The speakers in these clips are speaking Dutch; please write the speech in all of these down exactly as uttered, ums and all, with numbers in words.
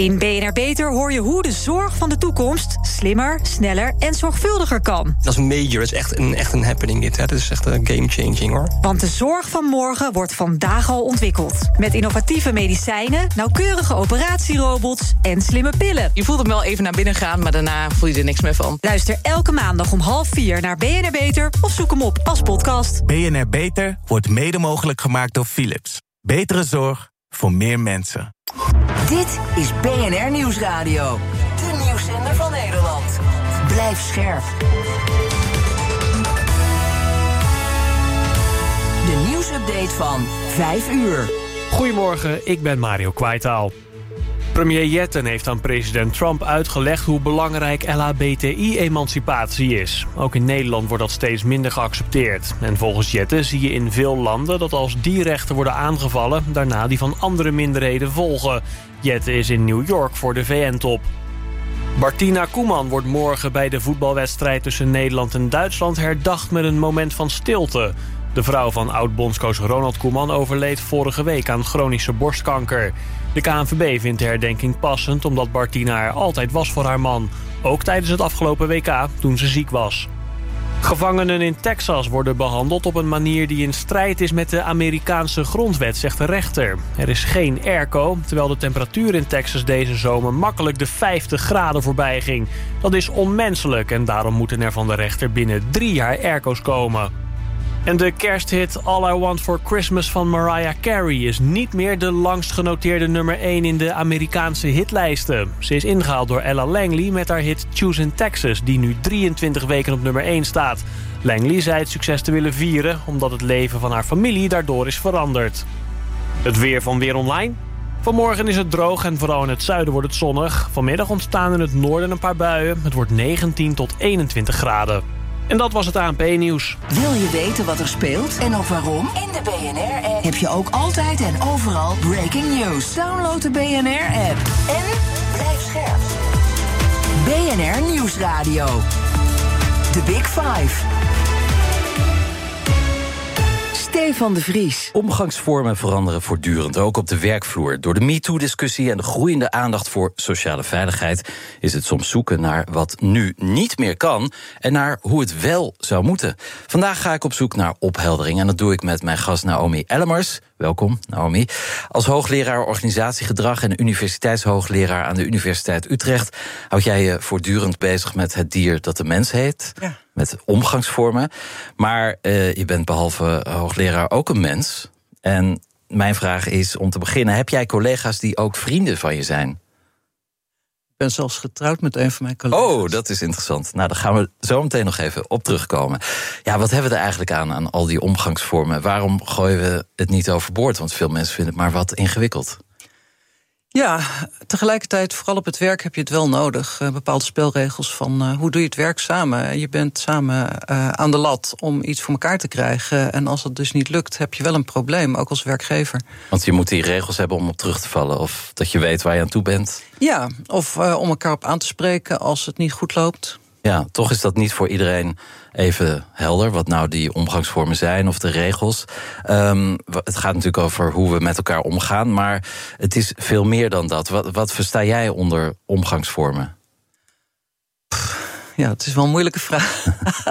In B N R Beter hoor je hoe de zorg van de toekomst slimmer, sneller en zorgvuldiger kan. Dat is major, dat is echt een, echt een happening dit. Hè. Dat is echt een game-changing, hoor. Want de zorg van morgen wordt vandaag al ontwikkeld. Met innovatieve medicijnen, nauwkeurige operatierobots en slimme pillen. Je voelt hem wel even naar binnen gaan, maar daarna voel je er niks meer van. Luister elke maandag om half vier naar B N R Beter of zoek hem op als podcast. B N R Beter wordt mede mogelijk gemaakt door Philips. Betere zorg voor meer mensen. Dit is B N R Nieuwsradio. De nieuwszender van Nederland. Blijf scherp. De nieuwsupdate van vijf uur. Goedemorgen, ik ben Mario Kwaitaal. Premier Jetten heeft aan president Trump uitgelegd hoe belangrijk L H B T I-emancipatie is. Ook in Nederland wordt dat steeds minder geaccepteerd. En volgens Jetten zie je in veel landen dat als die rechten worden aangevallen, daarna die van andere minderheden volgen. Jetten is in New York voor de V N-top. Martina Koeman wordt morgen bij de voetbalwedstrijd tussen Nederland en Duitsland herdacht met een moment van stilte. De vrouw van oud-bondscoach Ronald Koeman overleed vorige week aan chronische borstkanker. De K N V B vindt de herdenking passend omdat Martina er altijd was voor haar man. Ook tijdens het afgelopen W K toen ze ziek was. Gevangenen in Texas worden behandeld op een manier die in strijd is met de Amerikaanse grondwet, zegt de rechter. Er is geen airco, terwijl de temperatuur in Texas deze zomer makkelijk de vijftig graden voorbij ging. Dat is onmenselijk en daarom moeten er van de rechter binnen drie jaar airco's komen. En de kersthit All I Want For Christmas van Mariah Carey is niet meer de langst genoteerde nummer één in de Amerikaanse hitlijsten. Ze is ingehaald door Ella Langley met haar hit Choose in Texas, die nu drieëntwintig weken op nummer één staat. Langley zei het succes te willen vieren, omdat het leven van haar familie daardoor is veranderd. Het weer van Weer Online. Vanmorgen is het droog en vooral in het zuiden wordt het zonnig. Vanmiddag ontstaan in het noorden een paar buien. Het wordt negentien tot eenentwintig graden. En dat was het A N P-nieuws. Wil je weten wat er speelt en ook waarom? In de B N R-app heb je ook altijd en overal breaking news. Download de B N R-app en blijf scherp. B N R Nieuwsradio. The Big Five. Stefan de Vries. Omgangsvormen veranderen voortdurend, ook op de werkvloer. Door de MeToo-discussie en de groeiende aandacht voor sociale veiligheid is het soms zoeken naar wat nu niet meer kan en naar hoe het wel zou moeten. Vandaag ga ik op zoek naar opheldering en dat doe ik met mijn gast Naomi Ellemers. Welkom, Naomi. Als hoogleraar organisatiegedrag en universiteitshoogleraar aan de Universiteit Utrecht houd jij je voortdurend bezig met het dier dat de mens heet. Ja. Met omgangsvormen. Maar uh, je bent behalve hoogleraar ook een mens. En mijn vraag is, om te beginnen, heb jij collega's die ook vrienden van je zijn? Ik ben zelfs getrouwd met een van mijn collega's. Oh, dat is interessant. Nou, daar gaan we zo meteen nog even op terugkomen. Ja, wat hebben we er eigenlijk aan, aan al die omgangsvormen? Waarom gooien we het niet overboord? Want veel mensen vinden het maar wat ingewikkeld. Ja, tegelijkertijd, vooral op het werk heb je het wel nodig. Uh, bepaalde spelregels van uh, hoe doe je het werk samen. Je bent samen uh, aan de lat om iets voor elkaar te krijgen. En als dat dus niet lukt, heb je wel een probleem, ook als werkgever. Want je moet die regels hebben om op terug te vallen. Of dat je weet waar je aan toe bent. Ja, of uh, om elkaar op aan te spreken als het niet goed loopt. Ja, toch is dat niet voor iedereen even helder, wat nou die omgangsvormen zijn of de regels. Um, het gaat natuurlijk over hoe we met elkaar omgaan, maar het is veel meer dan dat. Wat, wat versta jij onder omgangsvormen? Ja, het is wel een moeilijke vraag.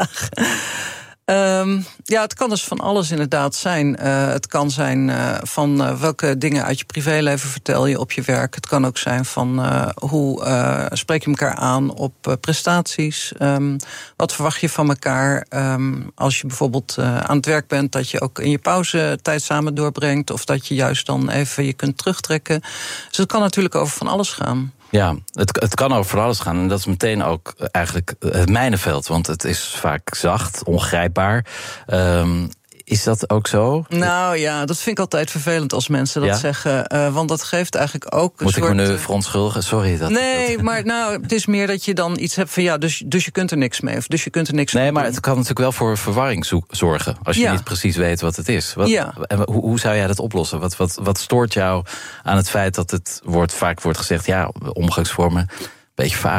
Um, ja, het kan dus van alles inderdaad zijn. Uh, het kan zijn uh, van uh, welke dingen uit je privéleven vertel je op je werk. Het kan ook zijn van uh, hoe uh, spreek je elkaar aan op uh, prestaties. Um, wat verwacht je van elkaar um, als je bijvoorbeeld uh, aan het werk bent, dat je ook in je pauze tijd samen doorbrengt, of dat je juist dan even je kunt terugtrekken. Dus het kan natuurlijk over van alles gaan. Ja, het, het kan over alles gaan. En dat is meteen ook eigenlijk het mijnenveld. Want het is vaak zacht, ongrijpbaar. Um, is dat ook zo? Nou ja, dat vind ik altijd vervelend als mensen dat ja? zeggen. Uh, want dat geeft eigenlijk ook een Moet soort... ik me nu verontschuldigen? Sorry. Dat, nee, dat... maar nou, het is meer dat je dan iets hebt van ja, dus, dus je kunt er niks mee. Of dus je kunt er niks mee Nee, maar doen. het kan natuurlijk wel voor verwarring zo- zorgen. Als je ja. niet precies weet wat het is. Wat, ja. en hoe, hoe zou jij dat oplossen? Wat, wat, wat stoort jou aan het feit dat het wordt, vaak wordt gezegd, ja, omgangsvormen, een beetje vaag?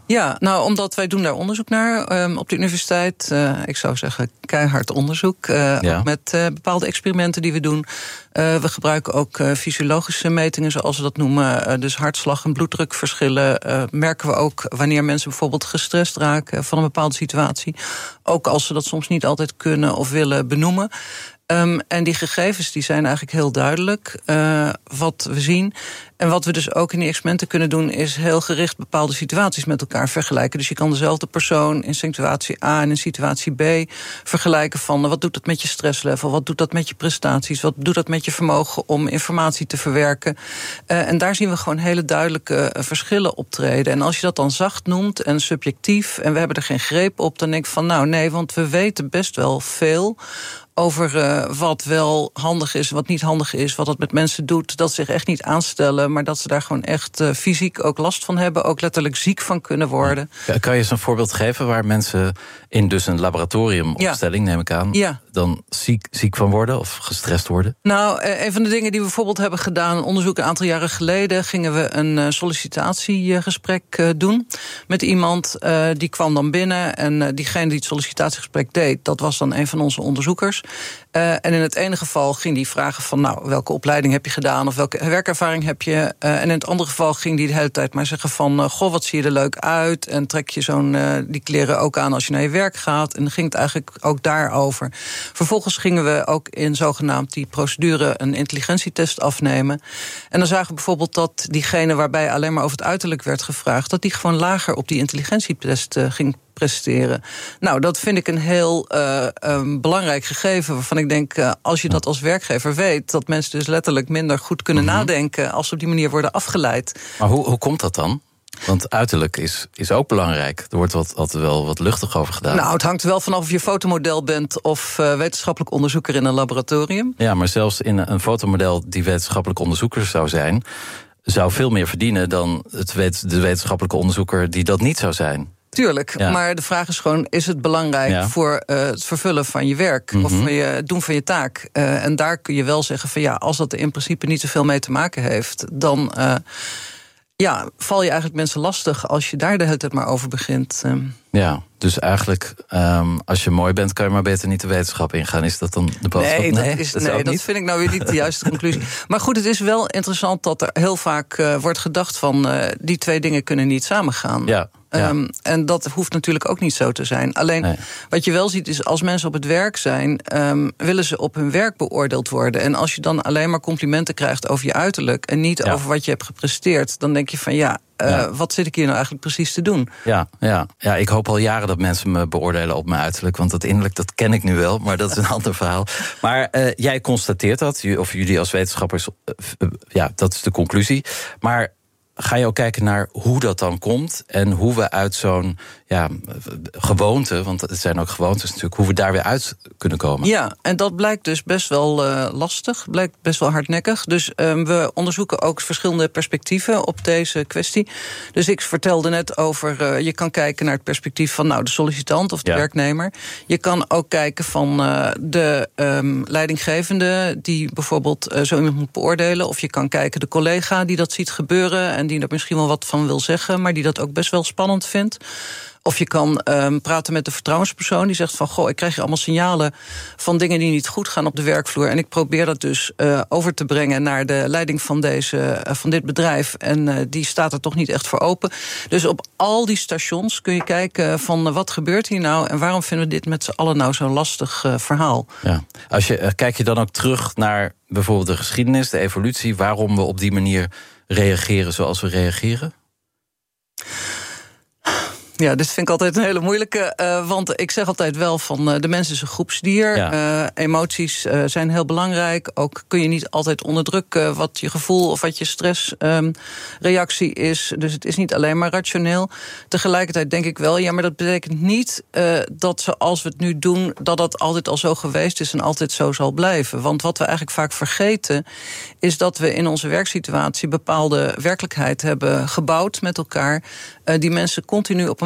Ja, nou, omdat wij doen daar onderzoek naar um, op de universiteit. Uh, ik zou zeggen, keihard onderzoek. Uh, ja. Ook met uh, bepaalde experimenten die we doen. Uh, we gebruiken ook uh, fysiologische metingen, zoals we dat noemen. Uh, dus hartslag- en bloeddrukverschillen. Uh, merken we ook wanneer mensen bijvoorbeeld gestrest raken van een bepaalde situatie. Ook als ze dat soms niet altijd kunnen of willen benoemen. Um, en die gegevens die zijn eigenlijk heel duidelijk, uh, wat we zien. En wat we dus ook in die experimenten kunnen doen, is heel gericht bepaalde situaties met elkaar vergelijken. Dus je kan dezelfde persoon in situatie A en in situatie B vergelijken van wat doet dat met je stresslevel, wat doet dat met je prestaties, wat doet dat met je vermogen om informatie te verwerken. Uh, en daar zien we gewoon hele duidelijke uh, verschillen optreden. En als je dat dan zacht noemt en subjectief en we hebben er geen greep op, dan denk ik van nou nee, want we weten best wel veel over uh, wat wel handig is, wat niet handig is, wat dat met mensen doet, dat ze zich echt niet aanstellen, maar dat ze daar gewoon echt uh, fysiek ook last van hebben, ook letterlijk ziek van kunnen worden. Ja, kan je eens een voorbeeld geven waar mensen in dus een laboratoriumopstelling, ja. neem ik aan, ja. dan ziek, ziek van worden of gestrest worden? Nou, een van de dingen die we bijvoorbeeld hebben gedaan, onderzoek een aantal jaren geleden, gingen we een sollicitatiegesprek doen met iemand. Uh, die kwam dan binnen en uh, diegene die het sollicitatiegesprek deed, dat was dan een van onze onderzoekers. Uh, en in het ene geval ging die vragen van, nou, welke opleiding heb je gedaan of welke werkervaring heb je? Uh, en in het andere geval ging die de hele tijd maar zeggen van, uh, goh, wat zie je er leuk uit? En trek je zo'n uh, die kleren ook aan als je naar je werk gaat? En dan ging het eigenlijk ook daarover. Vervolgens gingen we ook in zogenaamd die procedure een intelligentietest afnemen. En dan zagen we bijvoorbeeld dat diegene waarbij alleen maar over het uiterlijk werd gevraagd, dat die gewoon lager op die intelligentietest uh, ging presteren. Nou, dat vind ik een heel uh, um, belangrijk gegeven, waarvan ik denk, uh, als je dat als werkgever weet, dat mensen dus letterlijk minder goed kunnen mm-hmm. nadenken als ze op die manier worden afgeleid. Maar hoe, hoe komt dat dan? Want uiterlijk is, is ook belangrijk. Er wordt wat, altijd wel wat luchtig over gedaan. Nou, het hangt er wel vanaf of je fotomodel bent of uh, wetenschappelijk onderzoeker in een laboratorium. Ja, maar zelfs in een fotomodel die wetenschappelijk onderzoeker zou zijn, zou veel meer verdienen dan het wet, de wetenschappelijke onderzoeker die dat niet zou zijn. Tuurlijk, ja. Maar de vraag is gewoon, is het belangrijk ja. voor uh, het vervullen van je werk mm-hmm. of voor je, het doen van je taak? Uh, en daar kun je wel zeggen van ja, als dat er in principe niet zoveel mee te maken heeft, dan uh, ja, val je eigenlijk mensen lastig als je daar de hele tijd maar over begint. Uh. Ja, dus eigenlijk, um, als je mooi bent, kan je maar beter niet de wetenschap ingaan. Is dat dan de boodschap? Nee, dat, nee, is, dat, nee, dat vind ik nou weer niet de juiste conclusie. Maar goed, het is wel interessant dat er heel vaak uh, wordt gedacht van uh, die twee dingen kunnen niet samengaan. Ja. Ja. Um, en dat hoeft natuurlijk ook niet zo te zijn. Alleen nee. wat je wel ziet is, als mensen op het werk zijn, um, willen ze op hun werk beoordeeld worden. En als je dan alleen maar complimenten krijgt over je uiterlijk en niet ja. over wat je hebt gepresteerd, dan denk je van ja, uh, ja. wat zit ik hier nou eigenlijk precies te doen? Ja, ja. ja, ik hoop al jaren dat mensen me beoordelen op mijn uiterlijk, want dat innerlijk, dat ken ik nu wel, maar dat is een ander verhaal. Maar uh, jij constateert dat, of jullie als wetenschappers, uh, ja, dat is de conclusie. Maar ga je ook kijken naar hoe dat dan komt en hoe we uit zo'n ja, gewoonte, want het zijn ook gewoontes natuurlijk, hoe we daar weer uit kunnen komen? Ja, en dat blijkt dus best wel uh, lastig, blijkt best wel hardnekkig. Dus um, we onderzoeken ook verschillende perspectieven op deze kwestie. Dus ik vertelde net over, uh, je kan kijken naar het perspectief van nou de sollicitant of de ja. werknemer. Je kan ook kijken van uh, de um, leidinggevende die bijvoorbeeld uh, zo iemand moet beoordelen. Of je kan kijken de collega die dat ziet gebeuren en die er misschien wel wat van wil zeggen, maar die dat ook best wel spannend vindt. Of je kan um, praten met de vertrouwenspersoon die zegt van goh, ik krijg hier allemaal signalen van dingen die niet goed gaan op de werkvloer. En ik probeer dat dus uh, over te brengen naar de leiding van, deze, uh, van dit bedrijf. En uh, die staat er toch niet echt voor open. Dus op al die stations kun je kijken van uh, wat gebeurt hier nou en waarom vinden we dit met z'n allen nou zo'n lastig uh, verhaal. Ja. Als je, uh, kijk je dan ook terug naar bijvoorbeeld de geschiedenis, de evolutie, waarom we op die manier reageren zoals we reageren? Ja, dit vind ik altijd een hele moeilijke. Uh, want ik zeg altijd wel van uh, de mens is een groepsdier. Ja. Uh, emoties uh, zijn heel belangrijk. Ook kun je niet altijd onderdrukken wat je gevoel of wat je stressreactie um, is. Dus het is niet alleen maar rationeel. Tegelijkertijd denk ik wel, ja, maar dat betekent niet uh, dat zoals we het nu doen, dat dat altijd al zo geweest is en altijd zo zal blijven. Want wat we eigenlijk vaak vergeten, is dat we in onze werksituatie bepaalde werkelijkheid hebben gebouwd met elkaar, uh, die mensen continu op een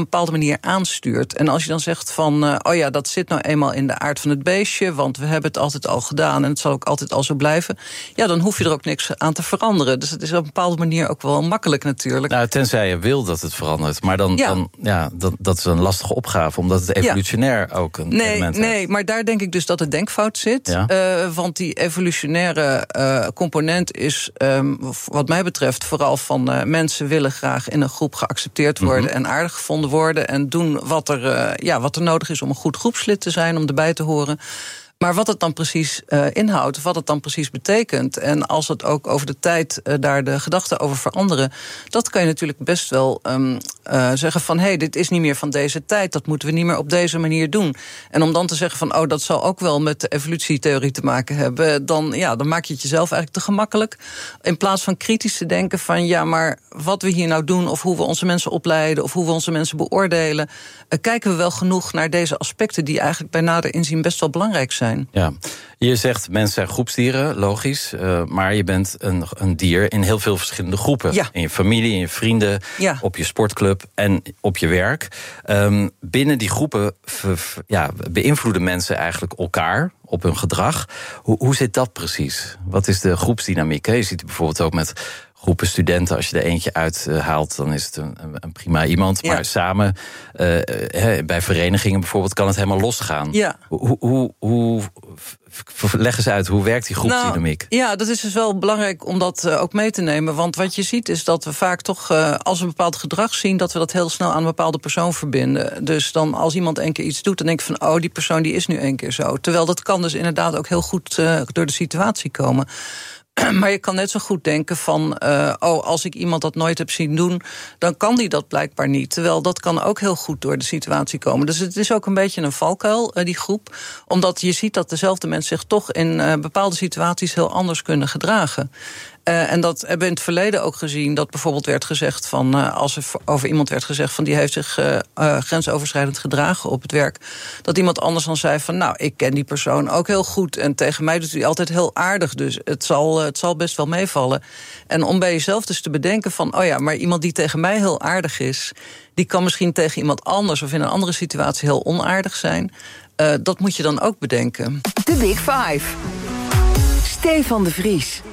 een bepaalde manier aanstuurt. En als je dan zegt van, uh, oh ja, dat zit nou eenmaal in de aard van het beestje, want we hebben het altijd al gedaan en het zal ook altijd al zo blijven, ja, dan hoef je er ook niks aan te veranderen. Dus het is op een bepaalde manier ook wel makkelijk natuurlijk. Nou, tenzij je wil dat het verandert. Maar dan, ja. dan ja, dat, dat is een lastige opgave, omdat het evolutionair ja. ook een nee, element Nee, heeft. maar daar denk ik dus dat de denkfout zit. Ja. Uh, want die evolutionaire uh, component is, um, wat mij betreft, vooral van uh, mensen willen graag in een groep geaccepteerd worden mm-hmm. en aardig gevonden worden en doen wat er, uh, ja, wat er nodig is om een goed groepslid te zijn, om erbij te horen. Maar wat het dan precies uh, inhoudt, of wat het dan precies betekent, en als het ook over de tijd uh, daar de gedachten over veranderen, dat kan je natuurlijk best wel um, uh, zeggen van, hé, hey, dit is niet meer van deze tijd, dat moeten we niet meer op deze manier doen. En om dan te zeggen van, oh, dat zal ook wel met de evolutietheorie te maken hebben, dan, ja, dan maak je het jezelf eigenlijk te gemakkelijk. In plaats van kritisch te denken van, ja, maar wat we hier nou doen, of hoe we onze mensen opleiden, of hoe we onze mensen beoordelen, uh, kijken we wel genoeg naar deze aspecten die eigenlijk bij nader inzien best wel belangrijk zijn. Ja, je zegt mensen zijn groepsdieren, logisch. Uh, maar je bent een, een dier in heel veel verschillende groepen. Ja. In je familie, in je vrienden, ja. op je sportclub en op je werk. Um, binnen die groepen v- v- ja, beïnvloeden mensen eigenlijk elkaar op hun gedrag. Hoe, hoe zit dat precies? Wat is de groepsdynamiek? Je ziet het bijvoorbeeld ook met groepen studenten, als je er eentje uithaalt, dan is het een, een prima iemand. Ja. Maar samen, uh, bij verenigingen bijvoorbeeld, kan het helemaal losgaan. Ja. Hoe, hoe, hoe leg eens uit, hoe werkt die groepsdynamiek? Nou, ja, dat is dus wel belangrijk om dat uh, ook mee te nemen. Want wat je ziet is dat we vaak toch, uh, als we een bepaald gedrag zien, dat we dat heel snel aan een bepaalde persoon verbinden. Dus dan als iemand een keer iets doet, dan denk ik van, oh, die persoon die is nu een keer zo. Terwijl dat kan dus inderdaad ook heel goed uh, door de situatie komen. Maar je kan net zo goed denken van, uh, oh, als ik iemand dat nooit heb zien doen, dan kan die dat blijkbaar niet. Terwijl dat kan ook heel goed door de situatie komen. Dus het is ook een beetje een valkuil, uh, die groep. Omdat je ziet dat dezelfde mensen zich toch in uh, bepaalde situaties heel anders kunnen gedragen. Uh, en dat hebben we in het verleden ook gezien, dat bijvoorbeeld werd gezegd van, uh, als er over iemand werd gezegd van die heeft zich uh, uh, grensoverschrijdend gedragen op het werk, dat iemand anders dan zei van, nou, ik ken die persoon ook heel goed en tegen mij doet hij altijd heel aardig, dus het zal, uh, het zal best wel meevallen. En om bij jezelf dus te bedenken van, oh ja, maar iemand die tegen mij heel aardig is, die kan misschien tegen iemand anders of in een andere situatie heel onaardig zijn. Uh, dat moet je dan ook bedenken. De Big Five. Stefan de Vries.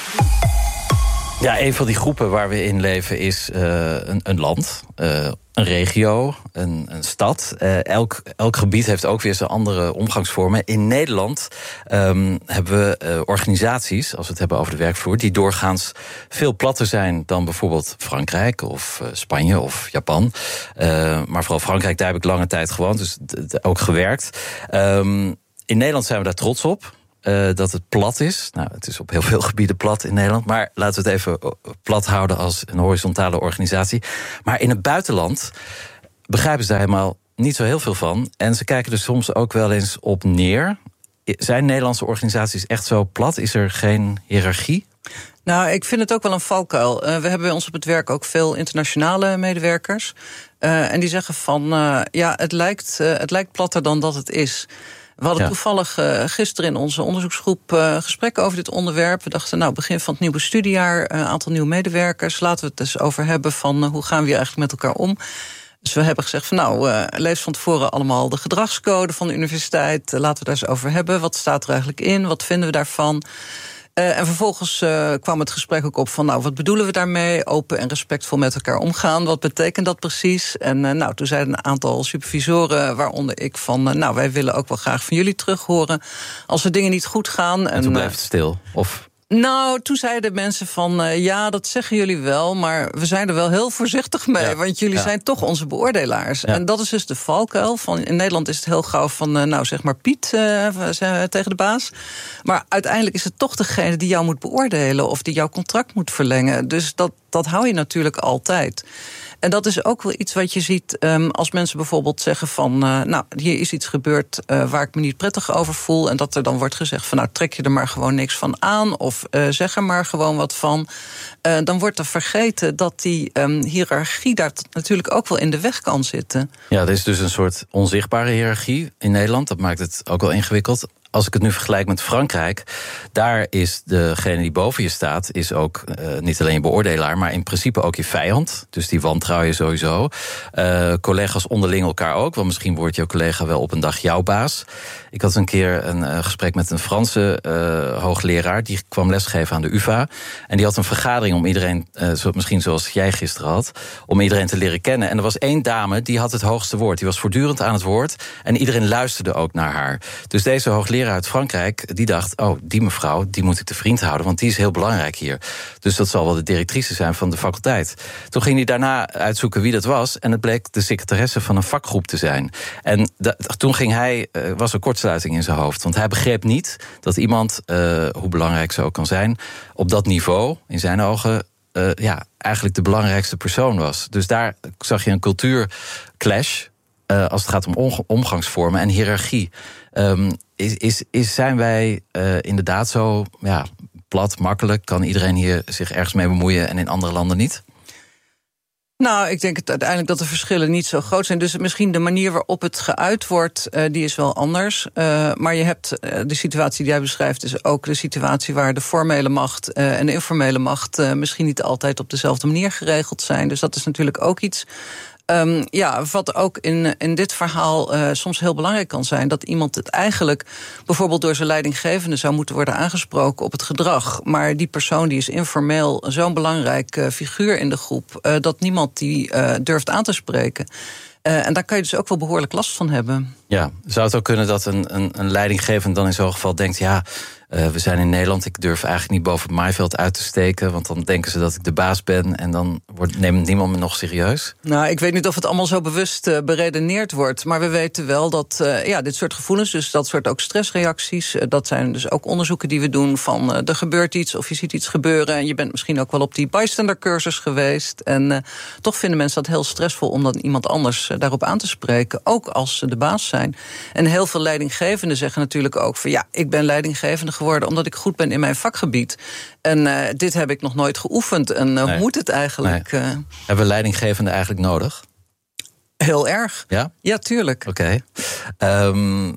Ja, een van die groepen waar we in leven is uh, een, een land, uh, een regio, een, een stad. Uh, elk, elk gebied heeft ook weer zijn andere omgangsvormen. In Nederland um, hebben we uh, organisaties, als we het hebben over de werkvloer, die doorgaans veel platter zijn dan bijvoorbeeld Frankrijk of uh, Spanje of Japan. Uh, maar vooral Frankrijk, daar heb ik lange tijd gewoond, dus d- d- ook gewerkt. Um, in Nederland zijn we daar trots op. Uh, dat het plat is. Nou, het is op heel veel gebieden plat in Nederland, maar laten we het even plat houden als een horizontale organisatie. Maar in het buitenland begrijpen ze daar helemaal niet zo heel veel van. En ze kijken er soms ook wel eens op neer. Zijn Nederlandse organisaties echt zo plat? Is er geen hiërarchie? Nou, ik vind het ook wel een valkuil. Uh, we hebben bij ons op het werk ook veel internationale medewerkers. Uh, en die zeggen van, uh, ja, het lijkt, uh, het lijkt platter dan dat het is. We hadden ja. toevallig uh, gisteren in onze onderzoeksgroep uh, gesprekken over dit onderwerp. We dachten, nou, begin van het nieuwe studiejaar, een uh, aantal nieuwe medewerkers. Laten we het eens over hebben van uh, hoe gaan we hier eigenlijk met elkaar om. Dus we hebben gezegd van, nou, uh, lees van tevoren allemaal de gedragscode van de universiteit. Uh, laten we daar eens over hebben. Wat staat er eigenlijk in? Wat vinden we daarvan? Uh, en vervolgens uh, kwam het gesprek ook op van, nou, wat bedoelen we daarmee? Open en respectvol met elkaar omgaan. Wat betekent dat precies? En uh, nou, toen zeiden een aantal supervisoren, waaronder ik, van, uh, nou, wij willen ook wel graag van jullie terug horen als er dingen niet goed gaan. En, en toen bleef het stil? Of... Nou, toen zeiden mensen van, uh, ja, dat zeggen jullie wel, maar we zijn er wel heel voorzichtig mee, ja, want jullie ja. zijn toch onze beoordelaars. Ja. En dat is dus de valkuil. Van, in Nederland is het heel gauw van, uh, nou, zeg maar Piet uh, tegen de baas. Maar uiteindelijk is het toch degene die jou moet beoordelen of die jouw contract moet verlengen. Dus dat, dat hou je natuurlijk altijd. En dat is ook wel iets wat je ziet um, als mensen bijvoorbeeld zeggen van, uh, nou, hier is iets gebeurd uh, waar ik me niet prettig over voel. En dat er dan wordt gezegd van, nou, trek je er maar gewoon niks van aan of uh, zeg er maar gewoon wat van. Uh, dan wordt er vergeten dat die um, hiërarchie daar t- natuurlijk ook wel in de weg kan zitten. Ja, er is dus een soort onzichtbare hiërarchie in Nederland. Dat maakt het ook wel ingewikkeld. als ik het nu vergelijk met Frankrijk, daar is degene die boven je staat, is ook uh, niet alleen je beoordelaar, maar in principe ook je vijand. Dus die wantrouw je sowieso. Uh, collega's onderling elkaar ook, want misschien wordt jouw collega wel op een dag jouw baas. Ik had een keer een uh, gesprek met een Franse uh, hoogleraar, die kwam lesgeven aan de U vA. En die had een vergadering om iedereen, uh, zo, misschien zoals jij gisteren had, om iedereen te leren kennen. En er was één dame, die had het hoogste woord. Die was voortdurend aan het woord en iedereen luisterde ook naar haar. Dus deze hoogleraar uit Frankrijk, die dacht, oh, die mevrouw, die moet ik te vriend houden, want die is heel belangrijk hier. Dus dat zal wel de directrice zijn van de faculteit. Toen ging hij daarna uitzoeken wie dat was, en het bleek de secretaresse van een vakgroep te zijn. En da- toen ging hij, uh, was er kortsluiting in zijn hoofd, want hij begreep niet dat iemand, uh, hoe belangrijk ze ook kan zijn, op dat niveau, in zijn ogen, uh, ja, eigenlijk de belangrijkste persoon was. Dus daar zag je een cultuurclash, uh, als het gaat om omg- omgangsvormen en hiërarchie. Um, is, is, is, zijn wij uh, inderdaad zo ja, plat, makkelijk? Kan iedereen hier zich ergens mee bemoeien en in andere landen niet? Nou, ik denk het uiteindelijk dat de verschillen niet zo groot zijn. Dus misschien de manier waarop het geuit wordt, uh, die is wel anders. Uh, maar je hebt uh, de situatie die jij beschrijft, is ook de situatie waar de formele macht uh, en de informele macht uh, misschien niet altijd op dezelfde manier geregeld zijn. Dus dat is natuurlijk ook iets. Um, ja, wat ook in, in dit verhaal uh, soms heel belangrijk kan zijn, dat iemand het eigenlijk bijvoorbeeld door zijn leidinggevende zou moeten worden aangesproken op het gedrag. Maar die persoon die is informeel zo'n belangrijk uh, figuur in de groep, uh, dat niemand die uh, durft aan te spreken. Uh, en daar kan je dus ook wel behoorlijk last van hebben. Ja, zou het ook kunnen dat een, een, een leidinggevende dan in zo'n geval denkt, ja, Uh, we zijn in Nederland, ik durf eigenlijk niet boven het maaiveld uit te steken, want dan denken ze dat ik de baas ben en dan wordt, neemt niemand me nog serieus? Nou, ik weet niet of het allemaal zo bewust uh, beredeneerd wordt, maar we weten wel dat uh, ja, dit soort gevoelens, dus dat soort ook stressreacties, uh, dat zijn dus ook onderzoeken die we doen van uh, er gebeurt iets of je ziet iets gebeuren en je bent misschien ook wel op die bystander cursus geweest en uh, toch vinden mensen dat heel stressvol om dan iemand anders uh, daarop aan te spreken, ook als ze de baas zijn. En heel veel leidinggevenden zeggen natuurlijk ook van ja, ik ben leidinggevende geworden omdat ik goed ben in mijn vakgebied. En uh, dit heb ik nog nooit geoefend. En uh, nee. moet het eigenlijk? Nee. Uh... Hebben we leidinggevenden eigenlijk nodig? Heel erg. Ja? Ja, tuurlijk. Oké. Okay. Um,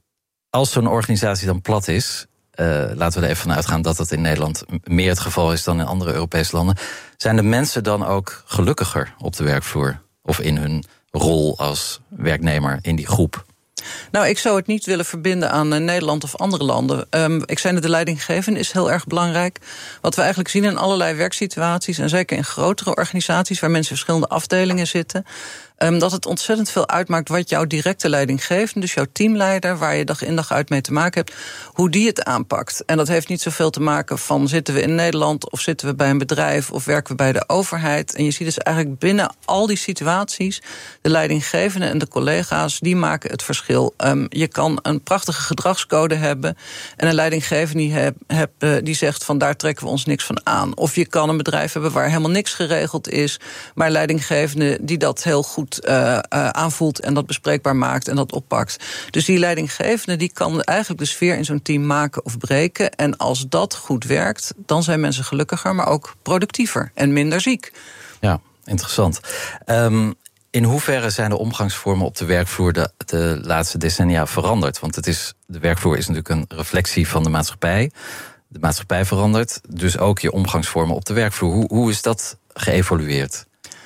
als zo'n organisatie dan plat is, uh, laten we er even van uitgaan dat dat in Nederland meer het geval is dan in andere Europese landen, zijn de mensen dan ook gelukkiger op de werkvloer? Of in hun rol als werknemer in die groep? Nou, ik zou het niet willen verbinden aan uh, Nederland of andere landen. Um, ik zei net, de leidinggevende is heel erg belangrijk. Wat we eigenlijk zien in allerlei werksituaties, en zeker in grotere organisaties waar mensen in verschillende afdelingen zitten, Um, dat het ontzettend veel uitmaakt wat jouw directe leidinggevende, dus jouw teamleider, waar je dag in dag uit mee te maken hebt, hoe die het aanpakt. En dat heeft niet zoveel te maken van zitten we in Nederland of zitten we bij een bedrijf of werken we bij de overheid. En je ziet dus eigenlijk binnen al die situaties, de leidinggevende en de collega's, die maken het verschil. Um, je kan een prachtige gedragscode hebben en een leidinggevende die, heb, heb, die zegt van daar trekken we ons niks van aan. Of je kan een bedrijf hebben waar helemaal niks geregeld is, maar een leidinggevende die dat heel goed Uh, uh, aanvoelt en dat bespreekbaar maakt en dat oppakt. Dus die leidinggevende die kan eigenlijk de sfeer in zo'n team maken of breken. En als dat goed werkt, dan zijn mensen gelukkiger, maar ook productiever en minder ziek. Ja, interessant. Um, in hoeverre zijn de omgangsvormen op de werkvloer de, de laatste decennia veranderd? Want het is, de werkvloer is natuurlijk een reflectie van de maatschappij. De maatschappij verandert, dus ook je omgangsvormen op de werkvloer. Hoe, hoe is dat geëvolueerd?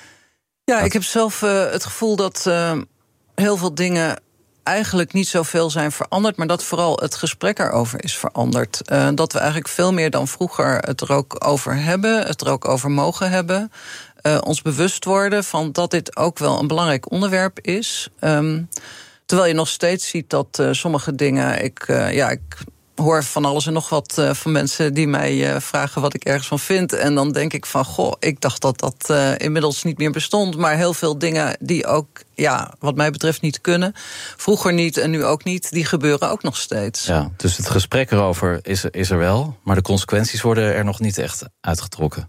Ja, ik heb zelf uh, het gevoel dat uh, heel veel dingen eigenlijk niet zoveel zijn veranderd, maar dat vooral het gesprek erover is veranderd. Uh, dat we eigenlijk veel meer dan vroeger het er ook over hebben, het er ook over mogen hebben. Uh, ons bewust worden van dat dit ook wel een belangrijk onderwerp is. Um, terwijl je nog steeds ziet dat uh, sommige dingen, ik, uh, ja, ik hoor van alles en nog wat uh, van mensen die mij uh, vragen wat ik ergens van vind. En dan denk ik van, goh, ik dacht dat dat uh, inmiddels niet meer bestond. Maar heel veel dingen die ook, ja, wat mij betreft niet kunnen. Vroeger niet en nu ook niet, die gebeuren ook nog steeds. Ja, dus het gesprek erover is er, is er wel, maar de consequenties worden er nog niet echt uitgetrokken.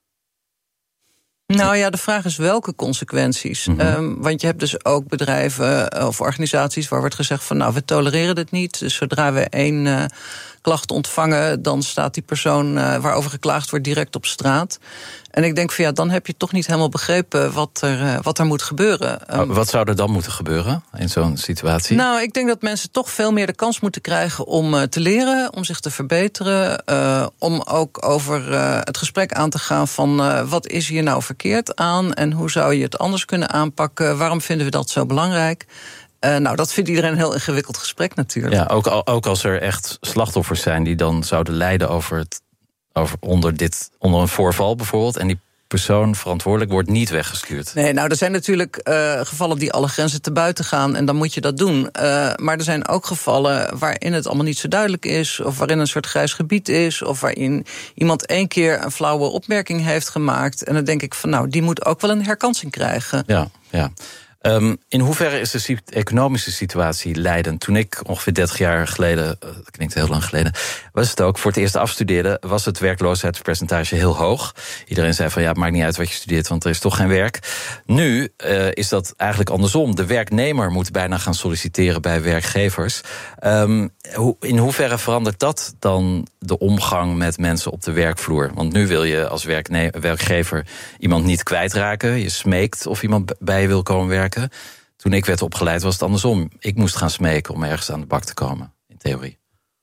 Nou ja, de vraag is welke consequenties. Mm-hmm. Um, want je hebt dus ook bedrijven of organisaties waar wordt gezegd van nou, we tolereren dit niet. Dus zodra we één uh, klacht ontvangen, dan staat die persoon uh, waarover geklaagd wordt direct op straat. En ik denk van ja, dan heb je toch niet helemaal begrepen wat er, uh, wat er moet gebeuren. Um, wat zou er dan moeten gebeuren in zo'n situatie? Nou, ik denk dat mensen toch veel meer de kans moeten krijgen om uh, te leren, om zich te verbeteren, uh, om ook over uh, het gesprek aan te gaan van uh, wat is hier nou verkeerd aan en hoe zou je het anders kunnen aanpakken? Waarom vinden we dat zo belangrijk? Uh, nou, dat vindt iedereen een heel ingewikkeld gesprek natuurlijk. Ja, ook, ook als er echt slachtoffers zijn die dan zouden lijden over het, over onder, dit, onder een voorval bijvoorbeeld, en die persoon verantwoordelijk wordt niet weggestuurd. Nee, nou, er zijn natuurlijk uh, gevallen die alle grenzen te buiten gaan en dan moet je dat doen. Uh, maar er zijn ook gevallen waarin het allemaal niet zo duidelijk is, of waarin een soort grijs gebied is, of waarin iemand één keer een flauwe opmerking heeft gemaakt. En dan denk ik van, nou, die moet ook wel een herkansing krijgen. Ja, ja. Um, in hoeverre is de economische situatie leidend? Toen ik ongeveer dertig jaar geleden, dat klinkt heel lang geleden, was het ook, voor het eerst afstudeerde, was het werkloosheidspercentage heel hoog. Iedereen zei van ja, het maakt niet uit wat je studeert, want er is toch geen werk. Nu uh, is dat eigenlijk andersom. De werknemer moet bijna gaan solliciteren bij werkgevers. Um, in hoeverre verandert dat dan de omgang met mensen op de werkvloer? Want nu wil je als werkne- werkgever iemand niet kwijtraken. Je smeekt of iemand bij je wil komen werken. Toen ik werd opgeleid was het andersom. Ik moest gaan smeken om ergens aan de bak te komen, in theorie.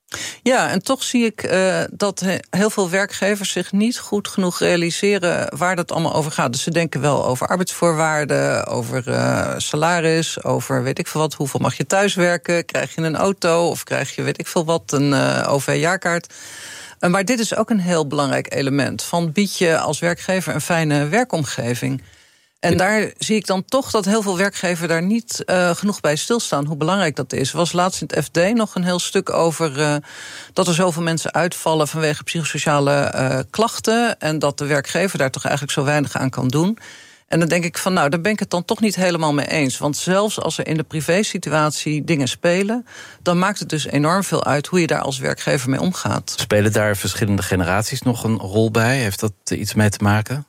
Ja, en toch zie ik uh, dat heel veel werkgevers zich niet goed genoeg realiseren waar dat allemaal over gaat. Dus ze denken wel over arbeidsvoorwaarden, over uh, salaris, over weet ik veel wat, hoeveel mag je thuiswerken, krijg je een auto of krijg je weet ik veel wat, een uh, O V-jaarkaart. Uh, maar dit is ook een heel belangrijk element. Van bied je als werkgever een fijne werkomgeving. En daar zie ik dan toch dat heel veel werkgevers daar niet uh, genoeg bij stilstaan, hoe belangrijk dat is. Er was laatst in het F D nog een heel stuk over uh, dat er zoveel mensen uitvallen vanwege psychosociale uh, klachten en dat de werkgever daar toch eigenlijk zo weinig aan kan doen. En dan denk ik van, nou, daar ben ik het dan toch niet helemaal mee eens. Want zelfs als er in de privésituatie dingen spelen, dan maakt het dus enorm veel uit hoe je daar als werkgever mee omgaat. Spelen daar verschillende generaties nog een rol bij? Heeft dat iets mee te maken?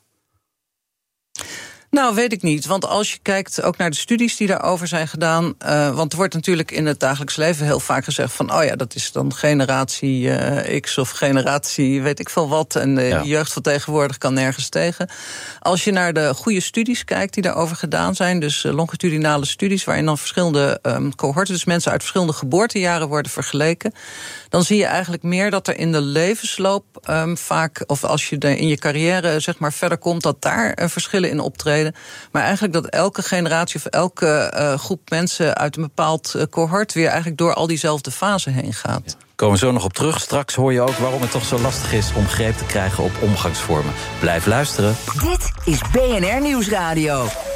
Nou, weet ik niet. Want als je kijkt ook naar de studies die daarover zijn gedaan, Uh, want er wordt natuurlijk in het dagelijks leven heel vaak gezegd van, oh ja, dat is dan generatie uh, X of generatie weet ik veel wat. En de ja. jeugd van tegenwoordig kan nergens tegen. Als je naar de goede studies kijkt die daarover gedaan zijn, dus uh, longitudinale studies waarin dan verschillende um, cohorten, dus mensen uit verschillende geboortejaren worden vergeleken, dan zie je eigenlijk meer dat er in de levensloop um, vaak, of als je in je carrière zeg maar verder komt, dat daar uh, verschillen in optreden. Maar eigenlijk dat elke generatie of elke uh, groep mensen uit een bepaald uh, cohort weer eigenlijk door al diezelfde fasen heen gaat. Ja. Komen we zo nog op terug. Straks hoor je ook waarom het toch zo lastig is om greep te krijgen op omgangsvormen. Blijf luisteren. Dit is B N R Nieuwsradio.